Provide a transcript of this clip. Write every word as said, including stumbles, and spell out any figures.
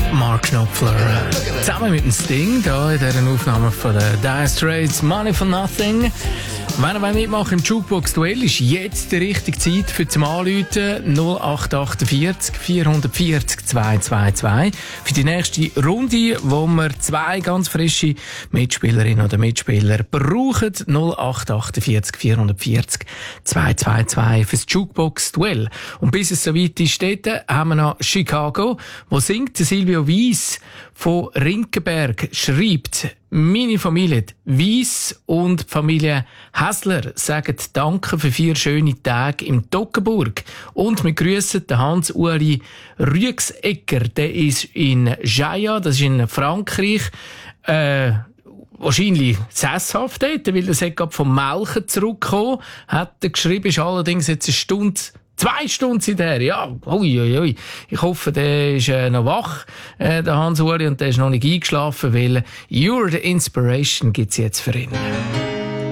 Mark Knopfler. Zusammen mit dem Sting, hier in dieser Aufnahme von der Dire Straits, Money for Nothing. Wenn ihr mitmachen im Jukebox-Duell, ist jetzt die richtige Zeit für zum Anrufen. null acht acht vier vier vier null zwei zwei zwei. Für die nächste Runde, wo wir zwei ganz frische Mitspielerinnen oder Mitspieler brauchen. null acht acht vier vier vier vier zwei zwei zwei fürs Jukebox-Duell. Und bis es soweit ist, dort haben wir noch Chicago, wo singt Silvio Weiss von Rinkenberg, schreibt: Meine Familie Weiss und die Familie Häsler sagen Danke für vier schöne Tage im Toggenburg. Und wir grüssen den Hans-Uli Rüegsegger. Der ist in Jaya, das ist in Frankreich, äh, wahrscheinlich sesshaft dort, weil er gerade vom Melken zurückgekommen hat. Er geschrieben, ist allerdings jetzt eine Stunde Zwei Stunden sind her, ja. Ui, ui, ui. Ich hoffe, der ist äh, noch wach, äh, der Hans-Uli, und der ist noch nicht eingeschlafen, weil You're the Inspiration gibt's jetzt für ihn.